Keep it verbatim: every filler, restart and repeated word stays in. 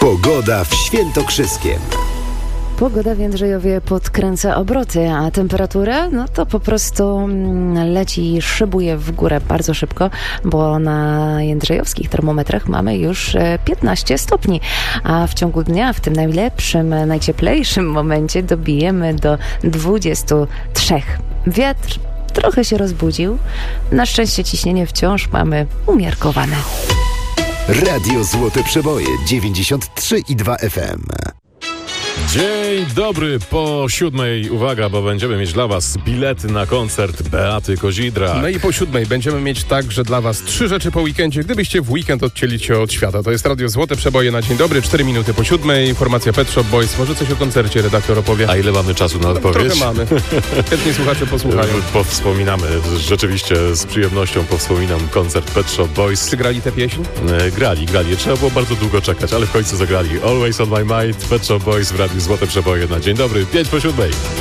Pogoda w Świętokrzyskiem. Pogoda w Jędrzejowie podkręca obroty, a temperatura no to po prostu leci i szybuje w górę bardzo szybko, bo na jędrzejowskich termometrach mamy już piętnaście stopni, a w ciągu dnia, w tym najlepszym, najcieplejszym momencie dobijemy do dwudziestu trzech. Wiatr trochę się rozbudził, na szczęście ciśnienie wciąż mamy umiarkowane. Radio Złote Przeboje dziewięćdziesiąt trzy i dwa F M. Dzień dobry, po siódmej, uwaga, bo będziemy mieć dla Was bilety na koncert Beaty Kozidrak. No i po siódmej będziemy mieć także dla Was trzy rzeczy po weekendzie, gdybyście w weekend odcięli się od świata. To jest Radio Złote Przeboje na dzień dobry, cztery minuty po siódmej, informacja Pet Shop Boys. Może coś o koncercie redaktor opowie? A ile mamy czasu na odpowiedź? Trochę mamy. Chętnie słuchacze posłuchają. Powspominamy, rzeczywiście z przyjemnością powspominam koncert Pet Shop Boys. Czy grali tę pieśń? E, grali, grali. Trzeba było bardzo długo czekać, ale w końcu zagrali. Always on my mind, Pet Shop Boys w Radiu Złote Przeboje na dzień dobry, pięć po siódmej.